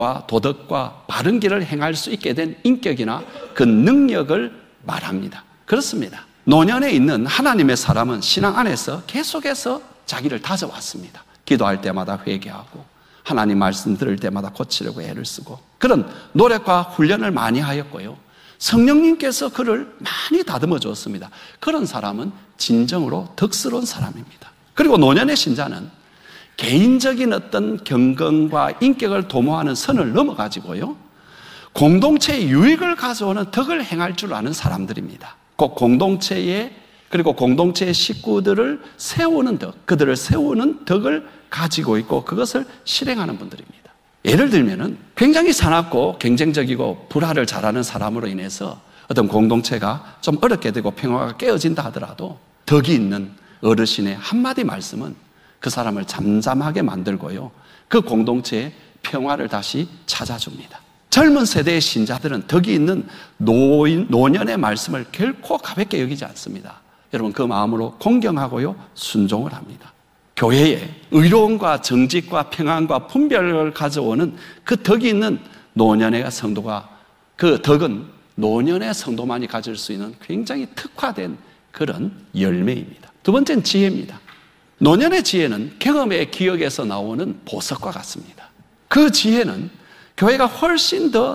도덕과 바른 길을 행할 수 있게 된 인격이나 그 능력을 말합니다. 그렇습니다. 노년에 있는 하나님의 사람은 신앙 안에서 계속해서 자기를 다져왔습니다. 기도할 때마다 회개하고 하나님 말씀 들을 때마다 고치려고 애를 쓰고 그런 노력과 훈련을 많이 하였고요. 성령님께서 그를 많이 다듬어 주었습니다. 그런 사람은 진정으로 덕스러운 사람입니다. 그리고 노년의 신자는 개인적인 어떤 경건과 인격을 도모하는 선을 넘어가지고요, 공동체의 유익을 가져오는 덕을 행할 줄 아는 사람들입니다. 꼭 공동체에, 그리고 공동체의 식구들을 세우는 덕, 그들을 세우는 덕을 가지고 있고 그것을 실행하는 분들입니다. 예를 들면은 굉장히 사납고 경쟁적이고 불화를 잘하는 사람으로 인해서 어떤 공동체가 좀 어렵게 되고 평화가 깨어진다 하더라도 덕이 있는 어르신의 한마디 말씀은 그 사람을 잠잠하게 만들고요, 그 공동체의 평화를 다시 찾아줍니다. 젊은 세대의 신자들은 덕이 있는 노년의 말씀을 결코 가볍게 여기지 않습니다. 여러분, 그 마음으로 공경하고요, 순종을 합니다. 교회에 의로움과 정직과 평안과 분별을 가져오는 그 덕이 있는 노년의 성도가, 그 덕은 노년의 성도만이 가질 수 있는 굉장히 특화된 그런 열매입니다. 두 번째는 지혜입니다. 노년의 지혜는 경험의 기억에서 나오는 보석과 같습니다. 그 지혜는 교회가 훨씬 더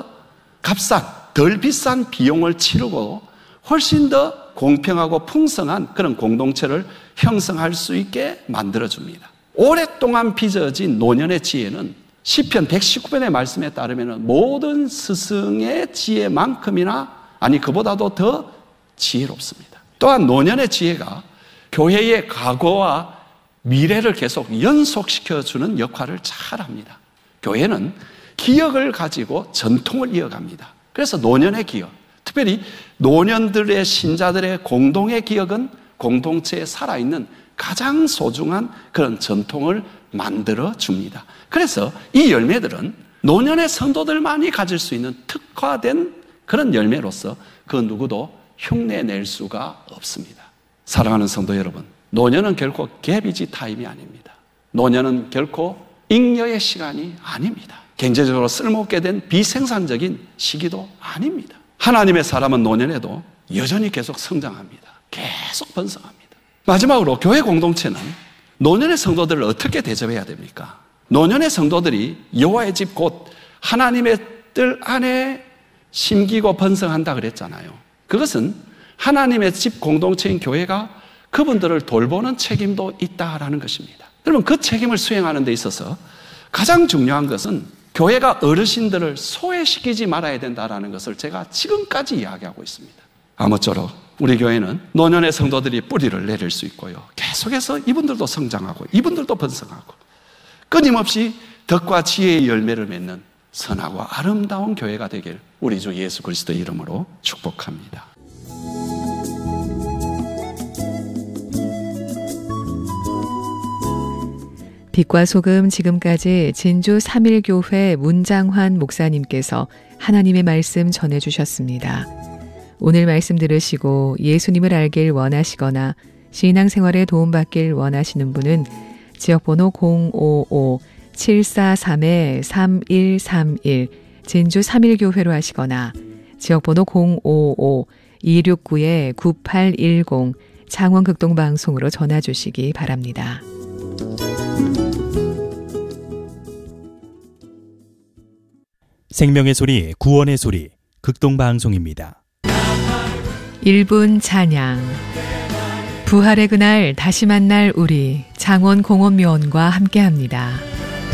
값싼, 덜 비싼 비용을 치르고 훨씬 더 공평하고 풍성한 그런 공동체를 형성할 수 있게 만들어줍니다. 오랫동안 빚어진 노년의 지혜는 시편 119편의 말씀에 따르면 모든 스승의 지혜만큼이나, 아니 그보다도 더 지혜롭습니다. 또한 노년의 지혜가 교회의 과거와 미래를 계속 연속시켜주는 역할을 잘합니다. 교회는 기억을 가지고 전통을 이어갑니다. 그래서 노년의 기억, 특별히 노년들의 신자들의 공동의 기억은 공동체에 살아있는 가장 소중한 그런 전통을 만들어줍니다. 그래서 이 열매들은 노년의 성도들만이 가질 수 있는 특화된 그런 열매로서 그 누구도 흉내낼 수가 없습니다. 사랑하는 성도 여러분, 노년은 결코 개비지 타임이 아닙니다. 노년은 결코 잉여의 시간이 아닙니다. 경제적으로 쓸모없게 된 비생산적인 시기도 아닙니다. 하나님의 사람은 노년에도 여전히 계속 성장합니다. 계속 번성합니다. 마지막으로 교회 공동체는 노년의 성도들을 어떻게 대접해야 됩니까? 노년의 성도들이 여호와의 집 곧 하나님의 뜰 안에 심기고 번성한다 그랬잖아요. 그것은 하나님의 집 공동체인 교회가 그분들을 돌보는 책임도 있다라는 것입니다. 여러분, 그 책임을 수행하는 데 있어서 가장 중요한 것은 교회가 어르신들을 소외시키지 말아야 된다는 것을 제가 지금까지 이야기하고 있습니다. 아무쪼록 우리 교회는 노년의 성도들이 뿌리를 내릴 수 있고요, 계속해서 이분들도 성장하고 이분들도 번성하고 끊임없이 덕과 지혜의 열매를 맺는 선하고 아름다운 교회가 되길 우리 주 예수 그리스도의 이름으로 축복합니다. 빛과 소금, 지금까지 진주 3일교회 문장환 목사님께서 하나님의 말씀 전해주셨습니다. 오늘 말씀 들으시고 예수님을 알길 원하시거나 신앙생활에 도움받길 원하시는 분은 지역번호 055-743-3131 진주 3일교회로 하시거나 지역번호 055-269-9810 창원극동방송으로 전화주시기 바랍니다. 생명의 소리, 구원의 소리, 극동방송입니다. 1분 찬양. 부활의 그날 다시 만날 우리 창원공원묘원과 함께합니다.